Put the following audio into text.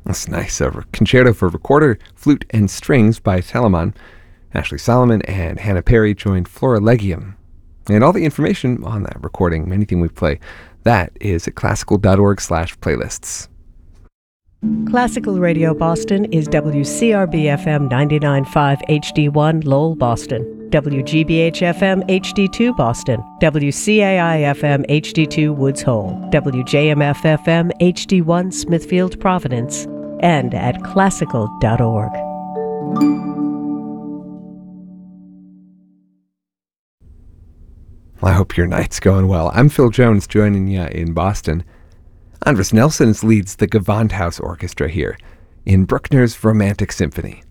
That's nice. A concerto for recorder, flute, and strings by Telemann. Ashley Solomon and Hannah Perry joined Flora Legium. And all the information on that recording, anything we play, that is at classical.org/playlists. Classical Radio Boston is WCRB-FM 99.5 HD1 Lowell, Boston, WGBH-FM HD2 Boston, WCAI-FM HD2 Woods Hole, WJMF-FM HD1 Smithfield, Providence, and at classical.org. Well, I hope your night's going well. I'm Phil Jones, joining you in Boston. Andres Nelsons leads the Gewandhaus Orchestra here in Bruckner's Romantic Symphony.